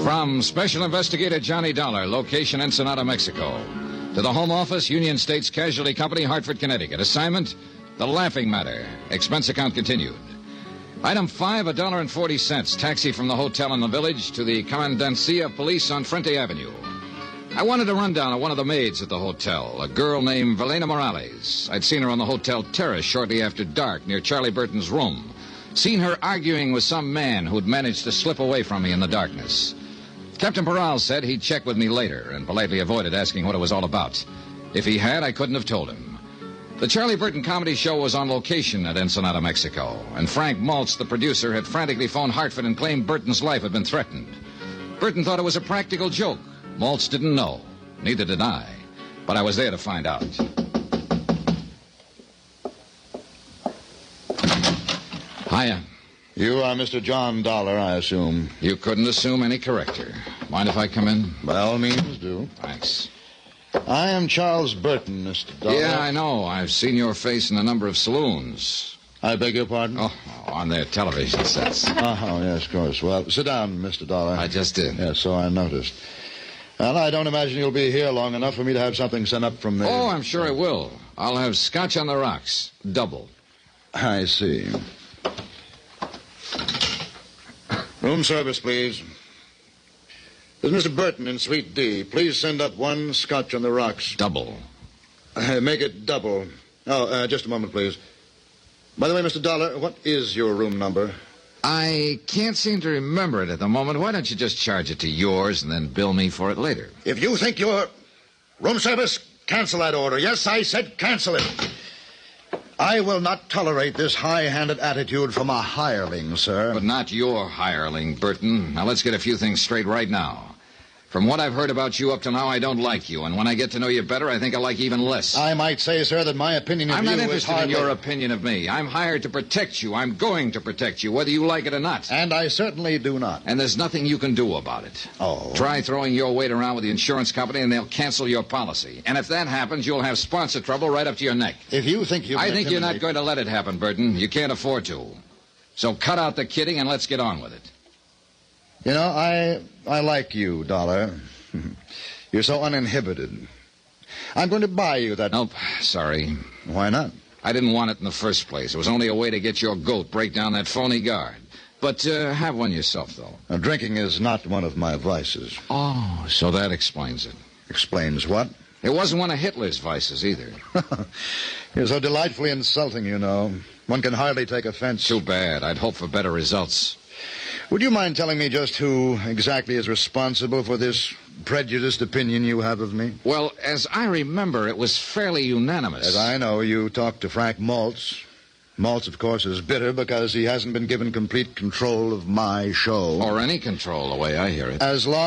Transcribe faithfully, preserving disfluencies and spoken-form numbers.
From Special Investigator Johnny Dollar, location Ensenada, Mexico, to the Home Office, Union States Casualty Company, Hartford, Connecticut. Assignment, The Laughing Matter. Expense account continued. Item five, a dollar and forty cents. Taxi from the hotel in the village to the Commandancia of Police on Frente Avenue. I wanted a rundown of one of the maids at the hotel, a girl named Valena Morales. I'd seen her on the hotel terrace shortly after dark near Charlie Burton's room. Seen her arguing with some man who'd managed to slip away from me in the darkness. Captain Peral said he'd check with me later and politely avoided asking what it was all about. If he had, I couldn't have told him. The Charlie Burton comedy show was on location at Ensenada, Mexico, and Frank Maltz, the producer, had frantically phoned Hartford and claimed Burton's life had been threatened. Burton thought it was a practical joke. Maltz didn't know. Neither did I. But I was there to find out. Hiya. You are Mister John Dollar, I assume. You couldn't assume any correcter. Mind if I come in? By all means, do. Thanks. I am Charles Burton, Mister Dollar. Yeah, I know. I've seen your face in a number of saloons. I beg your pardon? Oh, on their television sets. Oh, yes, of course. Well, sit down, Mister Dollar. I just did. Yes, so I noticed. Well, I don't imagine you'll be here long enough for me to have something sent up from there. Oh, I'm sure I will. I'll have scotch on the rocks. Double. I see. Room service, please. This is Mister Burton in Suite D. Please send up one scotch on the rocks. Double. Uh, make it double. Oh, uh, just a moment, please. By the way, Mister Dollar, what is your room number? I can't seem to remember it at the moment. Why don't you just charge it to yours and then bill me for it later? If you think you're... Room service, cancel that order. Yes, I said cancel it. I will not tolerate this high-handed attitude from a hireling, sir. But not your hireling, Burton. Now, let's get a few things straight right now. From what I've heard about you up to now, I don't like you. And when I get to know you better, I think I like you even less. I might say, sir, that my opinion of I'm you not is interested hardly... in your opinion of me. I'm hired to protect you. I'm going to protect you, whether you like it or not. And I certainly do not. And there's nothing you can do about it. Oh. Try throwing your weight around with the insurance company, and they'll cancel your policy. And if that happens, you'll have sponsor trouble right up to your neck. If you think you... I think you're not going to let it happen, Burton. You can't afford to. So cut out the kidding and let's get on with it. You know, I I like you, Dollar. You're so uninhibited. I'm going to buy you that... Nope, sorry. Why not? I didn't want it in the first place. It was only a way to get your goat, break down that phony guard. But uh, have one yourself, though. Now, drinking is not one of my vices. Oh, so that explains it. Explains what? It wasn't one of Hitler's vices, either. You're so delightfully insulting, you know. One can hardly take offense. Too bad. I'd hoped for better results. Would you mind telling me just who exactly is responsible for this prejudiced opinion you have of me? Well, as I remember, it was fairly unanimous. As I know, you talked to Frank Maltz. Maltz, of course, is bitter because he hasn't been given complete control of my show. Or any control, the way I hear it. As long